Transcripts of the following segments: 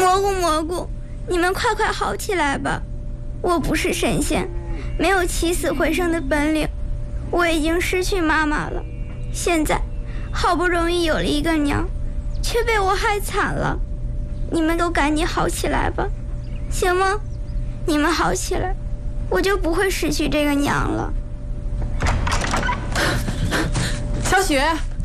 蘑菇，你们快快好起来吧！我不是神仙，没有起死回生的本领，我已经失去妈妈了，现在好不容易有了一个娘，却被我害惨了。你们都赶紧好起来吧，行吗？你们好起来，我就不会失去这个娘了。 小雪，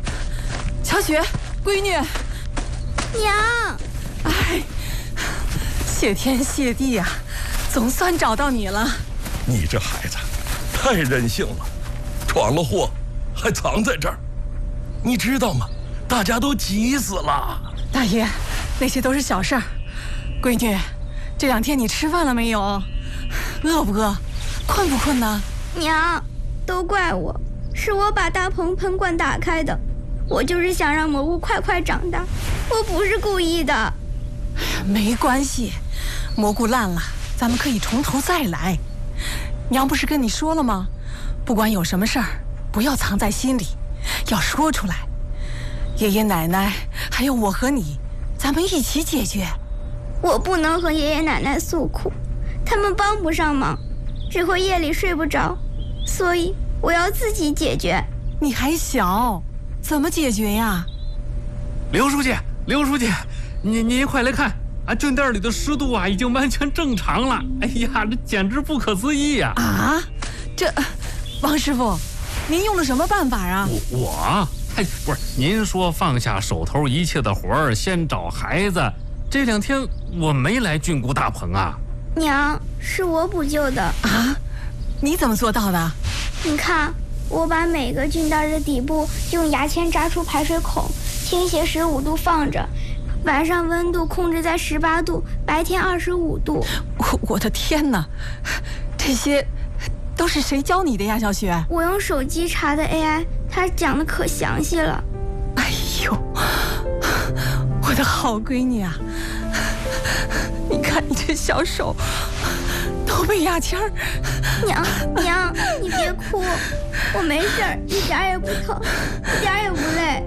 闺女， 娘！ 哎，谢天谢地呀，总算找到你了。 你这孩子太任性了，闯了祸还藏在这儿，你知道吗？大家都急死了。 大爷，那些都是小事儿。闺女，这2天你吃饭了没有？饿不饿？困不困呢？ 娘，都怪我，是我把大棚喷罐打开的，我就是想让蘑菇快快长大，我不是故意的。 没关系，蘑菇烂了，咱们可以从头再来。娘不是跟你说了吗？不管有什么事儿，不要藏在心里，要说出来。爷爷奶奶还有我和你，咱们一起解决。 我不能和爷爷奶奶诉苦，他们帮不上忙，只会夜里睡不着，所以我要自己解决。 你还小，怎么解决呀？ 刘书记，您快来看啊！菌袋里的湿度啊，已经完全正常了。哎呀，这简直不可思议呀！ 啊，这，王师傅，您用了什么办法啊？ 我，不是，您说放下手头一切的活儿，先找孩子。这2天我没来菌菇大棚啊。 娘，是我补救的啊？你怎么做到的？ 你看，我把每个菌袋的底部用牙签扎出排水孔，倾斜15度放着，晚上温度控制在18度，白天25度。 我的天哪，这些都是谁教你的呀，小雪？ 我用手机查的 AI， 它讲的可详细了。 哎呦，我的好闺女啊！你看你这小手都被牙签儿。 娘，你别哭，我没事儿，一点也不疼，一点也不累。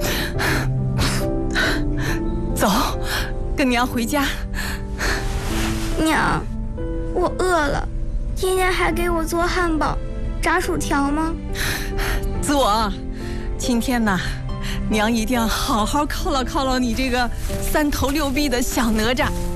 走，跟娘回家。 娘，我饿了，今天还给我做汉堡、炸薯条吗？ 做，今天呢，娘一定要好好犒劳犒劳你这个3头6臂的小哪吒。